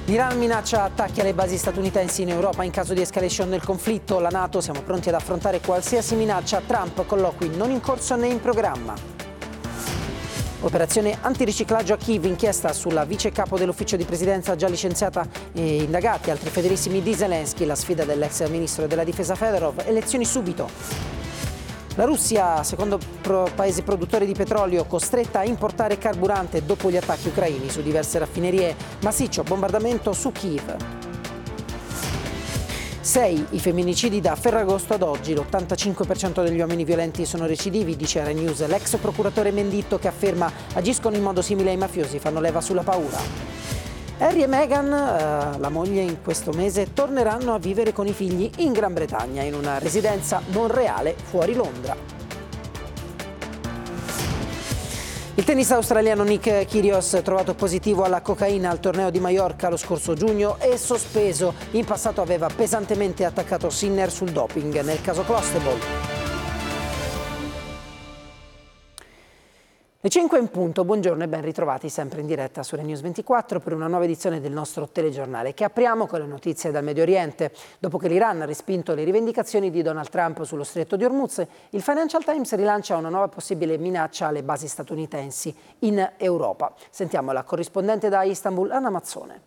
L'Iran minaccia attacchi alle basi statunitensi in Europa in caso di escalation del conflitto. La NATO: siamo pronti ad affrontare qualsiasi minaccia. Trump: colloqui non in corso né in programma. Operazione antiriciclaggio a Kiev, inchiesta sulla vice capo dell'ufficio di presidenza già licenziata e indagati altri fedelissimi di Zelensky, la sfida dell'ex ministro della difesa Fedorov, elezioni subito. La Russia, secondo paese produttore di petrolio, costretta a importare carburante dopo gli attacchi ucraini su diverse raffinerie. Massiccio bombardamento su Kiev. 6 i femminicidi da Ferragosto ad oggi. L'85% degli uomini violenti sono recidivi, dice Rai News l'ex procuratore Menditto, che afferma: agiscono in modo simile ai mafiosi, fanno leva sulla paura. Harry e Meghan, la moglie, in questo mese torneranno a vivere con i figli in Gran Bretagna, in una residenza non reale fuori Londra. Il tennista australiano Nick Kyrgios, trovato positivo alla cocaina al torneo di Maiorca lo scorso giugno, è sospeso. In passato aveva pesantemente attaccato Sinner sul doping nel caso Clostebol. Le 5 in punto, buongiorno e ben ritrovati sempre in diretta su Rai News 24 per una nuova edizione del nostro telegiornale, che apriamo con le notizie dal Medio Oriente. Dopo che l'Iran ha respinto le rivendicazioni di Donald Trump sullo stretto di Hormuz, il Financial Times rilancia una nuova possibile minaccia alle basi statunitensi in Europa. Sentiamo la corrispondente da Istanbul, Anna Mazzone.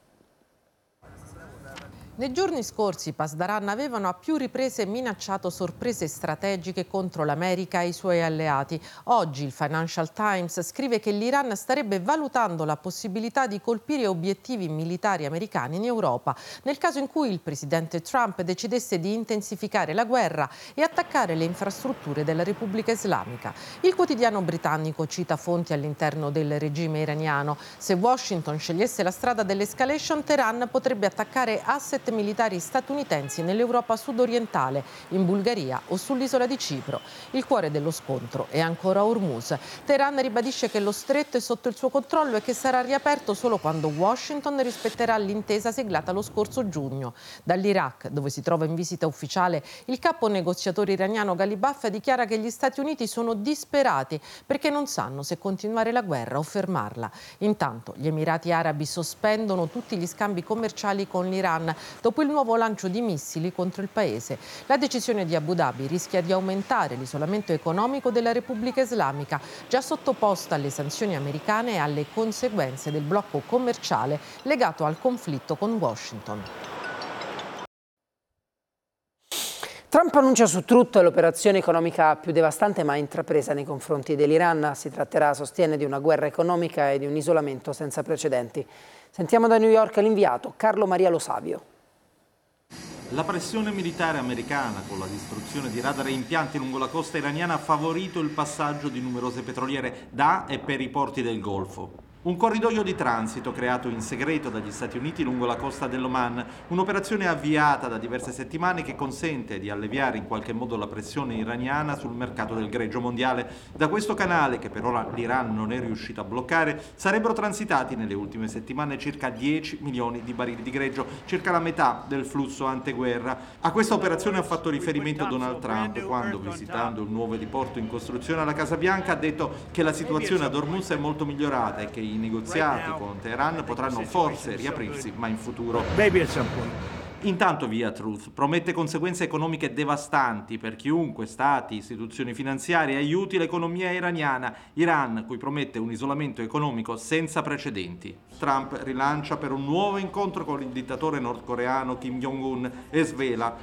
Nei giorni scorsi i Pasdaran avevano a più riprese minacciato sorprese strategiche contro l'America e i suoi alleati. Oggi il Financial Times scrive che l'Iran starebbe valutando la possibilità di colpire obiettivi militari americani in Europa, nel caso in cui il presidente Trump decidesse di intensificare la guerra e attaccare le infrastrutture della Repubblica Islamica. Il quotidiano britannico cita fonti all'interno del regime iraniano. Se Washington scegliesse la strada dell'escalation, Teheran potrebbe attaccare asset militari statunitensi nell'Europa sudorientale, in Bulgaria o sull'isola di Cipro. Il cuore dello scontro è ancora Hormuz. Teheran ribadisce che lo stretto è sotto il suo controllo e che sarà riaperto solo quando Washington rispetterà l'intesa siglata lo scorso giugno. Dall'Iraq, dove si trova in visita ufficiale, il capo negoziatore iraniano Ghalibaf dichiara che gli Stati Uniti sono disperati perché non sanno se continuare la guerra o fermarla. Intanto gli Emirati Arabi sospendono tutti gli scambi commerciali con l'Iran dopo il nuovo lancio di missili contro il paese. La decisione di Abu Dhabi rischia di aumentare l'isolamento economico della Repubblica Islamica, già sottoposta alle sanzioni americane e alle conseguenze del blocco commerciale legato al conflitto con Washington. Trump annuncia su Truth l'operazione economica più devastante mai intrapresa nei confronti dell'Iran. Si tratterà, sostiene, di una guerra economica e di un isolamento senza precedenti. Sentiamo da New York l'inviato Carlo Maria Lo Savio. La pressione militare americana, con la distruzione di radar e impianti lungo la costa iraniana, ha favorito il passaggio di numerose petroliere da e per i porti del Golfo. Un corridoio di transito creato in segreto dagli Stati Uniti lungo la costa dell'Oman, un'operazione avviata da diverse settimane che consente di alleviare in qualche modo la pressione iraniana sul mercato del greggio mondiale. Da questo canale, che per ora l'Iran non è riuscito a bloccare, sarebbero transitati nelle ultime settimane circa 10 milioni di barili di greggio, circa la metà del flusso anteguerra. A questa operazione ha fatto riferimento Donald Trump quando, visitando il nuovo diporto in costruzione alla Casa Bianca, ha detto che la situazione ad Hormuz è molto migliorata e che i negoziati con Teheran potranno forse riaprirsi, ma in futuro. Intanto via Truth promette conseguenze economiche devastanti per chiunque, stati, istituzioni finanziarie, aiuti l'economia iraniana. Iran, cui promette un isolamento economico senza precedenti. Trump rilancia per un nuovo incontro con il dittatore nordcoreano Kim Jong-un e svela: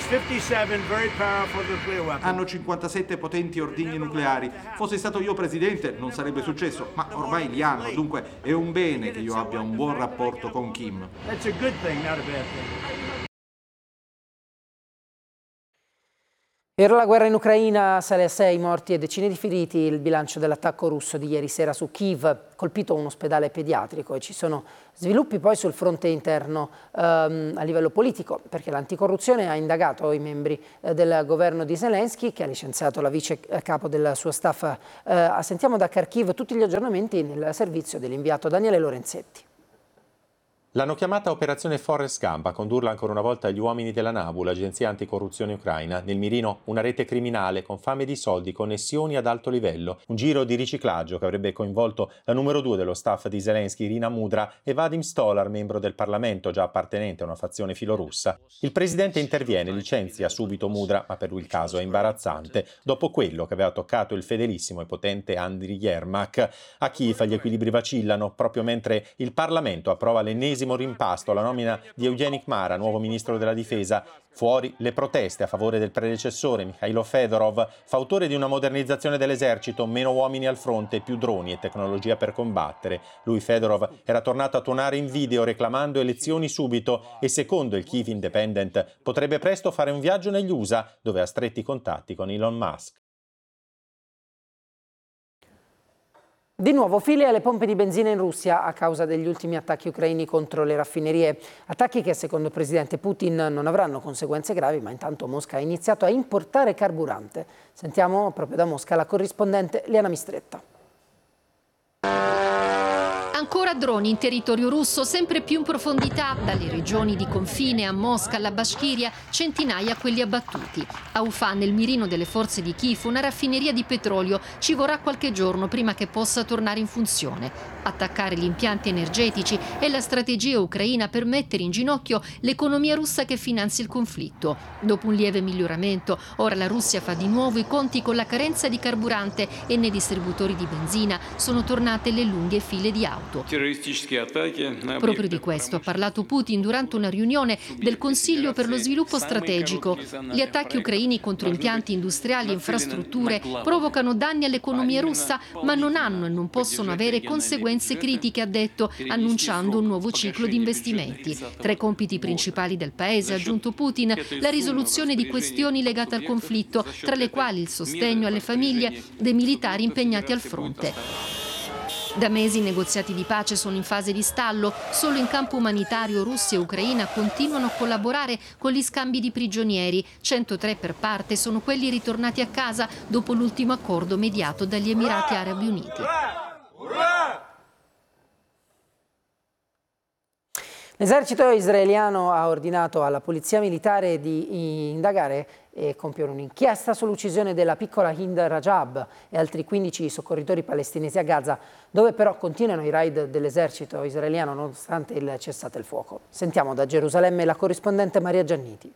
hanno 57 potenti ordigni nucleari. Fossi stato io presidente non sarebbe successo, ma ormai li hanno, dunque è un bene che io abbia un buon rapporto con Kim. E ora la guerra in Ucraina sale a 6 morti e decine di feriti. Il bilancio dell'attacco russo di ieri sera su Kiev, colpito un ospedale pediatrico, e ci sono sviluppi poi sul fronte interno a livello politico, perché l'anticorruzione ha indagato i membri del governo di Zelensky, che ha licenziato la vice capo del suo staff. Sentiamo da Kharkiv tutti gli aggiornamenti nel servizio dell'inviato Daniele Lorenzetti. L'hanno chiamata Operazione Forrest Gump, a condurla ancora una volta gli uomini della NABU, l'agenzia anticorruzione ucraina. Nel mirino una rete criminale con fame di soldi, connessioni ad alto livello, un giro di riciclaggio che avrebbe coinvolto la numero 2 dello staff di Zelensky, Irina Mudra, e Vadim Stolar, membro del Parlamento già appartenente a una fazione filorussa. Il presidente interviene, licenzia subito Mudra, ma per lui il caso è imbarazzante, dopo quello che aveva toccato il fedelissimo e potente Andriy Yermak. A Kiev gli equilibri vacillano proprio mentre il Parlamento approva l'ennesimo rimpasto alla nomina di Evgeny Kmara, nuovo ministro della difesa. Fuori le proteste a favore del predecessore Mikhailo Fedorov, fautore di una modernizzazione dell'esercito, meno uomini al fronte, più droni e tecnologia per combattere. Lui, Fedorov, era tornato a tuonare in video reclamando elezioni subito e, secondo il Kyiv Independent, potrebbe presto fare un viaggio negli USA, dove ha stretti contatti con Elon Musk. Di nuovo file alle pompe di benzina in Russia a causa degli ultimi attacchi ucraini contro le raffinerie. Attacchi che secondo il presidente Putin non avranno conseguenze gravi, ma intanto Mosca ha iniziato a importare carburante. Sentiamo proprio da Mosca la corrispondente Liana Mistretta. Ancora droni in territorio russo, sempre più in profondità, dalle regioni di confine a Mosca alla Bashkiria, centinaia quelli abbattuti. A Ufa, nel mirino delle forze di Kiev, una raffineria di petrolio. Ci vorrà qualche giorno prima che possa tornare in funzione. Attaccare gli impianti energetici è la strategia ucraina per mettere in ginocchio l'economia russa che finanzia il conflitto. Dopo un lieve miglioramento, ora la Russia fa di nuovo i conti con la carenza di carburante e nei distributori di benzina sono tornate le lunghe file di auto. Proprio di questo ha parlato Putin durante una riunione del Consiglio per lo sviluppo strategico. Gli attacchi ucraini contro impianti industriali e infrastrutture provocano danni all'economia russa, ma non hanno e non possono avere conseguenze critiche, ha detto, annunciando un nuovo ciclo di investimenti. Tra i compiti principali del paese, ha aggiunto Putin, la risoluzione di questioni legate al conflitto, tra le quali il sostegno alle famiglie dei militari impegnati al fronte. Da mesi i negoziati di pace sono in fase di stallo. Solo in campo umanitario Russia e Ucraina continuano a collaborare con gli scambi di prigionieri. 103 per parte sono quelli ritornati a casa dopo l'ultimo accordo mediato dagli Emirati Arabi Uniti. L'esercito israeliano ha ordinato alla polizia militare di indagare e compiere un'inchiesta sull'uccisione della piccola Hind Rajab e altri 15 soccorritori palestinesi a Gaza, dove però continuano i raid dell'esercito israeliano nonostante il cessate il fuoco. Sentiamo da Gerusalemme la corrispondente Maria Gianniti.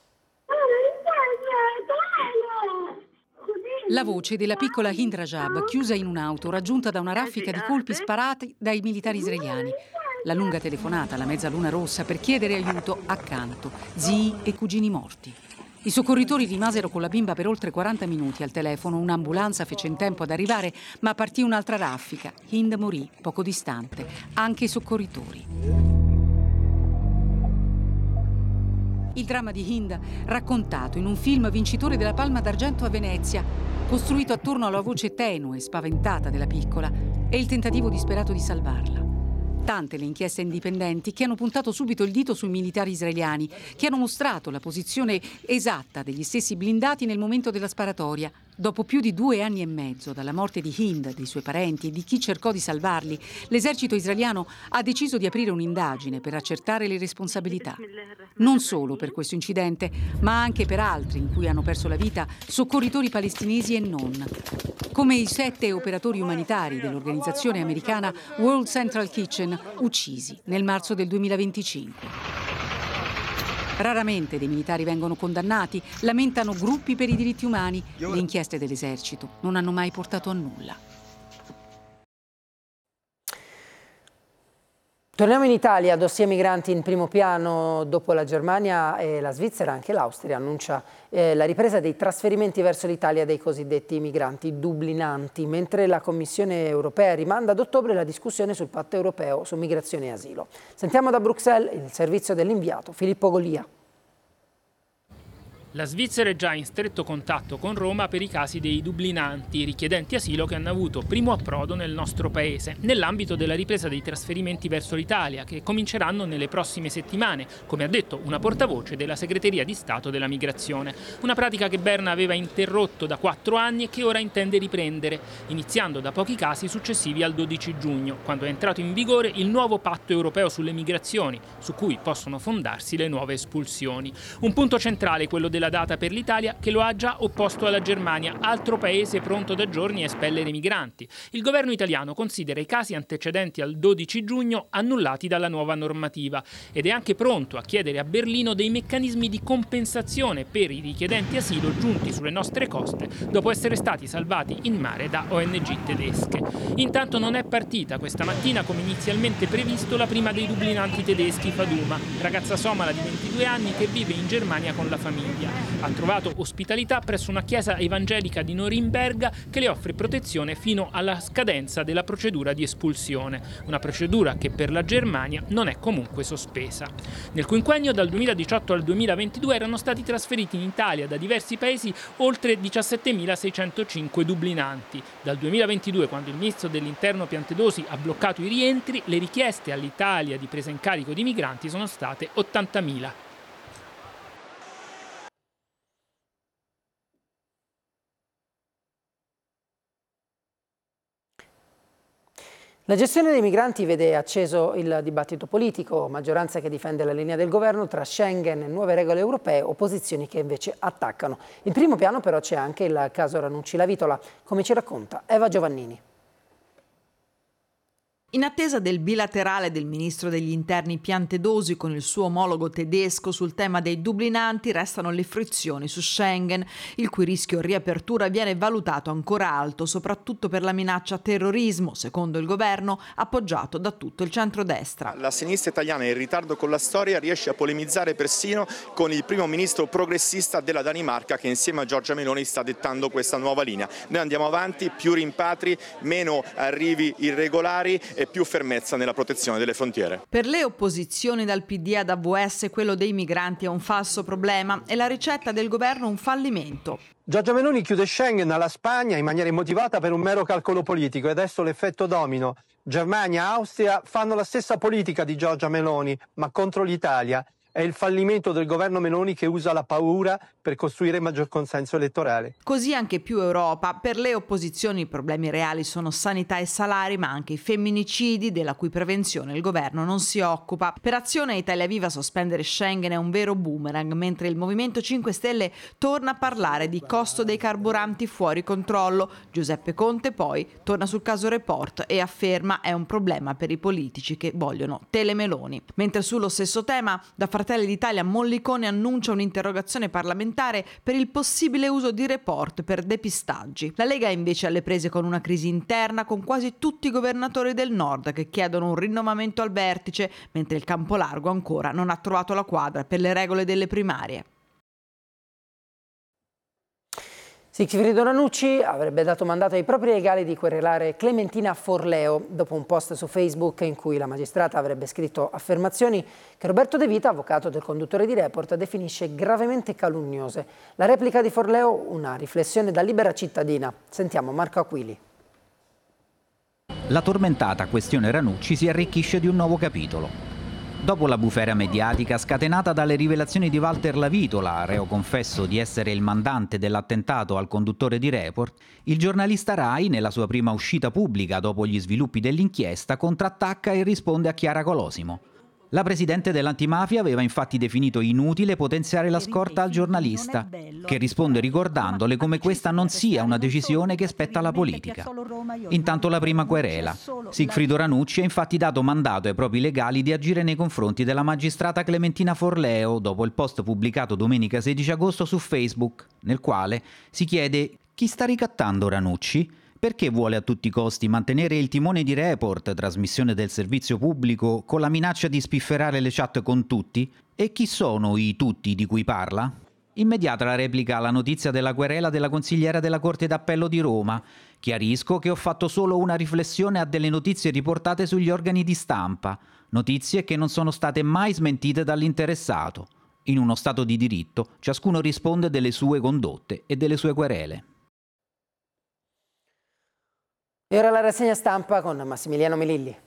La voce della piccola Hind Rajab, chiusa in un'auto, raggiunta da una raffica di colpi sparati dai militari israeliani. La lunga telefonata alla Mezzaluna Rossa per chiedere aiuto accanto, zii e cugini morti. I soccorritori rimasero con la bimba per oltre 40 minuti al telefono, un'ambulanza fece in tempo ad arrivare, ma partì un'altra raffica. Hind morì poco distante, anche i soccorritori. Il dramma di Hind, raccontato in un film vincitore della Palma d'Argento a Venezia, costruito attorno alla voce tenue e spaventata della piccola e il tentativo disperato di salvarla. Tante le inchieste indipendenti che hanno puntato subito il dito sui militari israeliani, che hanno mostrato la posizione esatta degli stessi blindati nel momento della sparatoria. Dopo più di 2 anni e mezzo dalla morte di Hind, dei suoi parenti e di chi cercò di salvarli, l'esercito israeliano ha deciso di aprire un'indagine per accertare le responsabilità. Non solo per questo incidente, ma anche per altri in cui hanno perso la vita soccorritori palestinesi e non, come i 7 operatori umanitari dell'organizzazione americana World Central Kitchen, uccisi nel marzo del 2025. Raramente dei militari vengono condannati, lamentano gruppi per i diritti umani. Le inchieste dell'esercito non hanno mai portato a nulla. Torniamo in Italia, dossier migranti in primo piano. Dopo la Germania e la Svizzera, anche l'Austria annuncia la ripresa dei trasferimenti verso l'Italia dei cosiddetti migranti dublinanti, mentre la Commissione europea rimanda ad ottobre la discussione sul patto europeo su migrazione e asilo. Sentiamo da Bruxelles il servizio dell'inviato Filippo Golia. La Svizzera è già in stretto contatto con Roma per i casi dei dublinanti, richiedenti asilo che hanno avuto primo approdo nel nostro paese, nell'ambito della ripresa dei trasferimenti verso l'Italia, che cominceranno nelle prossime settimane, come ha detto una portavoce della Segreteria di Stato della Migrazione. Una pratica che Berna aveva interrotto da 4 anni e che ora intende riprendere, iniziando da pochi casi successivi al 12 giugno, quando è entrato in vigore il nuovo patto europeo sulle migrazioni, su cui possono fondarsi le nuove espulsioni. Un punto centrale è quello della data per l'Italia, che lo ha già opposto alla Germania, altro paese pronto da giorni a espellere migranti. Il governo italiano considera i casi antecedenti al 12 giugno annullati dalla nuova normativa ed è anche pronto a chiedere a Berlino dei meccanismi di compensazione per i richiedenti asilo giunti sulle nostre coste dopo essere stati salvati in mare da ONG tedesche. Intanto non è partita questa mattina, come inizialmente previsto, la prima dei dublinanti tedeschi, Faduma, ragazza somala di 22 anni che vive in Germania con la famiglia. Ha trovato ospitalità presso una chiesa evangelica di Norimberga che le offre protezione fino alla scadenza della procedura di espulsione, una procedura che per la Germania non è comunque sospesa. Nel quinquennio dal 2018 al 2022 erano stati trasferiti in Italia da diversi paesi oltre 17.605 dublinanti. Dal 2022, quando il ministro dell'Interno Piantedosi ha bloccato i rientri, le richieste all'Italia di presa in carico di migranti sono state 80.000. La gestione dei migranti vede acceso il dibattito politico, maggioranza che difende la linea del governo tra Schengen e nuove regole europee, opposizioni che invece attaccano. In primo piano però c'è anche il caso Ranucci-La Vitola, come ci racconta Eva Giovannini. In attesa del bilaterale del ministro degli interni Piantedosi con il suo omologo tedesco sul tema dei dublinanti, restano le frizioni su Schengen, il cui rischio riapertura viene valutato ancora alto, soprattutto per la minaccia terrorismo, secondo il governo, appoggiato da tutto il centrodestra. La sinistra italiana in ritardo con la storia riesce a polemizzare persino con il primo ministro progressista della Danimarca, che insieme a Giorgia Meloni sta dettando questa nuova linea. Noi andiamo avanti, più rimpatri, meno arrivi irregolari e più fermezza nella protezione delle frontiere. Per le opposizioni dal PD ad AVS quello dei migranti è un falso problema e la ricetta del governo un fallimento. Giorgia Meloni chiude Schengen alla Spagna in maniera immotivata per un mero calcolo politico e adesso l'effetto domino. Germania e Austria fanno la stessa politica di Giorgia Meloni, ma contro l'Italia. È il fallimento del governo Meloni che usa la paura per costruire maggior consenso elettorale. Così anche più Europa. Per le opposizioni i problemi reali sono sanità e salari, ma anche i femminicidi, della cui prevenzione il governo non si occupa. Per Azione e Italia Viva sospendere Schengen è un vero boomerang, mentre il Movimento 5 Stelle torna a parlare di costo dei carburanti fuori controllo. Giuseppe Conte poi torna sul caso Report e afferma è un problema per i politici che vogliono telemeloni. Mentre sullo stesso tema, da Fratelli d'Italia Mollicone annuncia un'interrogazione parlamentare per il possibile uso di Report per depistaggi. La Lega è invece alle prese con una crisi interna, con quasi tutti i governatori del nord che chiedono un rinnovamento al vertice, mentre il Campolargo ancora non ha trovato la quadra per le regole delle primarie. Sigfrido Ranucci avrebbe dato mandato ai propri legali di querelare Clementina Forleo dopo un post su Facebook in cui la magistrata avrebbe scritto affermazioni che Roberto De Vita, avvocato del conduttore di Report, definisce gravemente calunniose. La replica di Forleo, una riflessione da libera cittadina. Sentiamo Marco Aquili. La tormentata questione Ranucci si arricchisce di un nuovo capitolo. Dopo la bufera mediatica scatenata dalle rivelazioni di Walter La Vitola, reo confesso di essere il mandante dell'attentato al conduttore di Report, il giornalista Rai, nella sua prima uscita pubblica dopo gli sviluppi dell'inchiesta, contrattacca e risponde a Chiara Colosimo. La presidente dell'antimafia aveva infatti definito inutile potenziare la scorta al giornalista, che risponde ricordandole come questa non sia una decisione che spetta alla politica. Intanto la prima querela. Sigfrido Ranucci ha infatti dato mandato ai propri legali di agire nei confronti della magistrata Clementina Forleo dopo il post pubblicato domenica 16 agosto su Facebook, nel quale si chiede chi sta ricattando Ranucci? Perché vuole a tutti i costi mantenere il timone di Report, trasmissione del servizio pubblico, con la minaccia di spifferare le chat con tutti? E chi sono i tutti di cui parla? Immediata la replica alla notizia della querela della consigliera della Corte d'Appello di Roma. Chiarisco che ho fatto solo una riflessione a delle notizie riportate sugli organi di stampa, notizie che non sono state mai smentite dall'interessato. In uno Stato di diritto, ciascuno risponde delle sue condotte e delle sue querele. E ora la rassegna stampa con Massimiliano Melilli.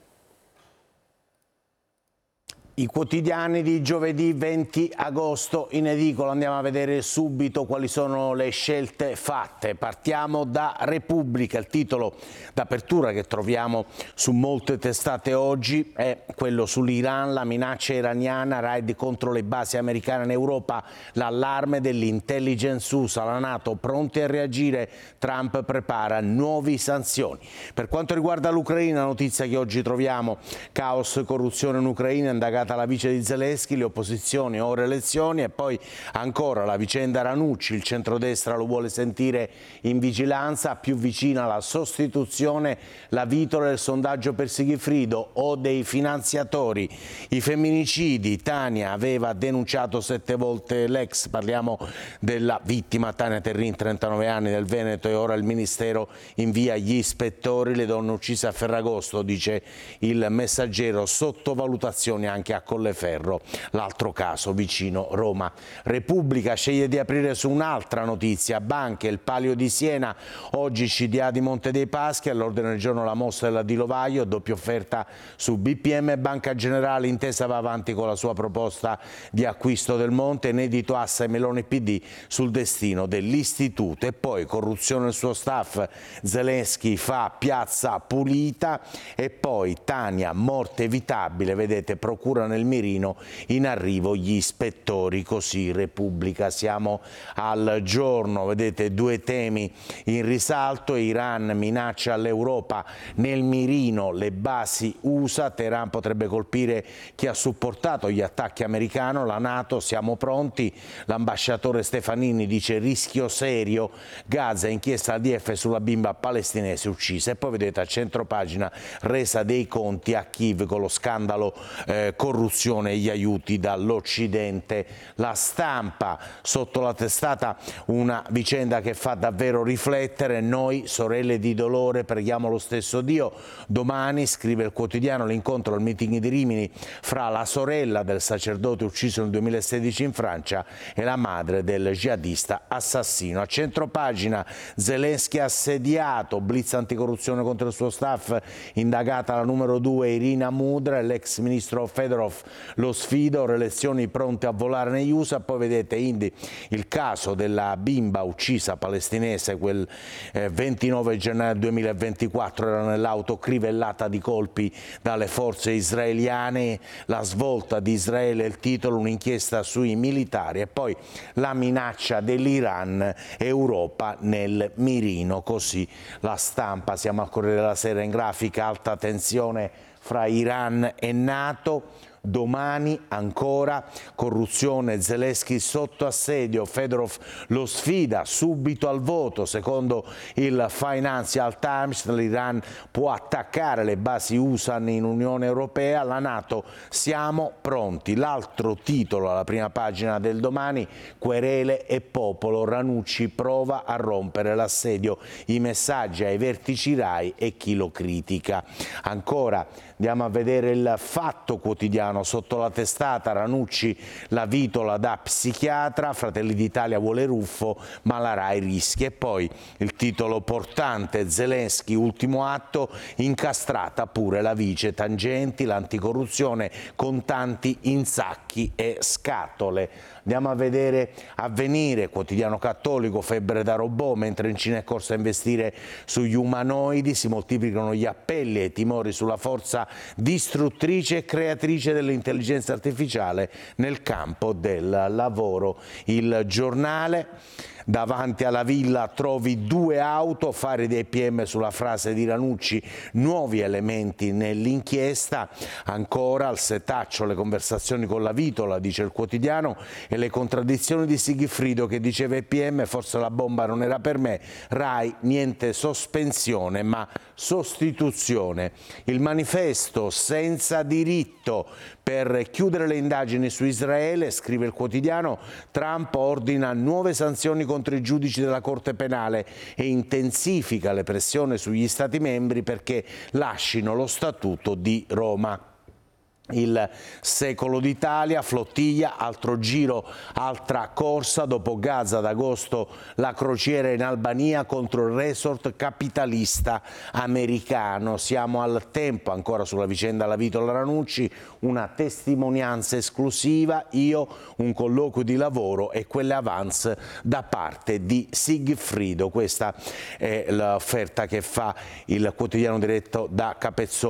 I quotidiani di giovedì 20 agosto in edicola. Andiamo a vedere subito quali sono le scelte fatte. Partiamo da Repubblica. Il titolo d'apertura che troviamo su molte testate oggi è quello sull'Iran, la minaccia iraniana, raid contro le basi americane in Europa, l'allarme dell'intelligence USA, la NATO pronti a reagire, Trump prepara nuove sanzioni. Per quanto riguarda l'Ucraina, notizia che oggi troviamo, caos e corruzione in Ucraina, indagata la vice di Zelensky, le opposizioni, ore elezioni, e poi ancora la vicenda Ranucci, il centrodestra lo vuole sentire in vigilanza, più vicina alla sostituzione, la vitola del sondaggio per Sigifrido o dei finanziatori, i femminicidi. Tania aveva denunciato 7 volte l'ex, parliamo della vittima Tania Terrin, 39 anni, del Veneto, e ora il Ministero invia gli ispettori, le donne uccise a Ferragosto, dice il Messaggero, sottovalutazioni anche a Colleferro, l'altro caso vicino Roma. Repubblica sceglie di aprire su un'altra notizia, banche, il Palio di Siena, oggi CDA di Monte dei Paschi, all'ordine del giorno la mossa della Di Lovaio, doppia offerta su BPM e Banca Generale, Intesa va avanti con la sua proposta di acquisto del Monte, inedito Assa e Meloni PD sul destino dell'istituto. E poi corruzione nel suo staff, Zelensky fa piazza pulita, e poi Tania, morte evitabile, vedete, procura nel mirino, in arrivo gli ispettori, così Repubblica. Siamo al giorno, vedete, 2 temi in risalto, Iran minaccia all'Europa, nel mirino le basi USA, Teheran potrebbe colpire chi ha supportato gli attacchi americani, la NATO, siamo pronti, l'ambasciatore Stefanini dice rischio serio, Gaza, inchiesta ADF sulla bimba palestinese uccisa. E poi vedete a centropagina resa dei conti a Kiev con lo scandalo corruzione e gli aiuti dall'Occidente. La Stampa, sotto la testata una vicenda che fa davvero riflettere, noi sorelle di dolore preghiamo lo stesso Dio. Domani, scrive il quotidiano, l'incontro al meeting di Rimini fra la sorella del sacerdote ucciso nel 2016 in Francia e la madre del jihadista assassino. A centropagina Zelensky assediato, blitz anticorruzione contro il suo staff, indagata la numero 2 Irina Mudra e l'ex ministro Fedorov, lo sfido, relazioni pronte a volare negli USA. Poi vedete il caso della bimba uccisa palestinese quel 29 gennaio 2024, era nell'auto crivellata di colpi dalle forze israeliane, la svolta di Israele, il titolo, un'inchiesta sui militari, e poi la minaccia dell'Iran, Europa nel mirino, così la Stampa. Siamo al Corriere della Sera in grafica, alta tensione fra Iran e NATO. Domani ancora corruzione, Zelensky sotto assedio, Fedorov lo sfida subito al voto. Secondo il Financial Times l'Iran può attaccare le basi USA in Unione Europea, la NATO siamo pronti. L'altro titolo alla prima pagina del Domani, querele e popolo, Ranucci prova a rompere l'assedio, i messaggi ai vertici RAI e chi lo critica. Ancora andiamo a vedere il Fatto Quotidiano, sotto la testata Ranucci la vitola da psichiatra, Fratelli d'Italia vuole Ruffo ma la RAI rischia. E poi il titolo portante, Zelensky ultimo atto, incastrata pure la vice, tangenti, l'anticorruzione, contanti in sacchi e scatole. Andiamo a vedere Avvenire, quotidiano cattolico, febbre da robot, mentre in Cina è corsa a investire sugli umanoidi, si moltiplicano gli appelli e i timori sulla forza distruttrice e creatrice dell'intelligenza artificiale nel campo del lavoro. Il Giornale, davanti alla villa trovi 2 auto, fare dei PM sulla frase di Ranucci, nuovi elementi nell'inchiesta. Ancora al setaccio le conversazioni con la vitola, dice il quotidiano, e le contraddizioni di Sigifrido che diceva ai PM forse la bomba non era per me, RAI niente sospensione ma sostituzione. Il Manifesto, senza diritto per chiudere le indagini su Israele, scrive il quotidiano, Trump ordina nuove sanzioni contro i giudici della Corte Penale e intensifica le pressioni sugli Stati membri perché lascino lo Statuto di Roma. Il secolo d'Italia, flottiglia, altro giro, altra corsa, dopo Gaza ad agosto la crociera in Albania contro il resort capitalista americano. Siamo al Tempo, ancora sulla vicenda Lavitola Ranucci, una testimonianza esclusiva, io, un colloquio di lavoro e quelle avance da parte di Sigfrido. Questa è l'offerta che fa il quotidiano diretto da Capezzone.